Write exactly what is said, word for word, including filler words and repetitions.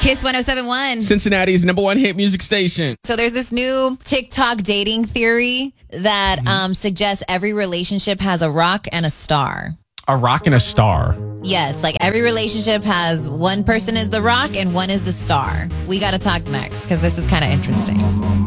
Kiss one oh seven point one. Cincinnati's number one hit music station. So there's this new TikTok dating theory that Mm-hmm. um, suggests every relationship has a rock and a star. A rock and a star. Yes, like every relationship has one person is the rock and one is the star. We got to talk next because this is kind of interesting.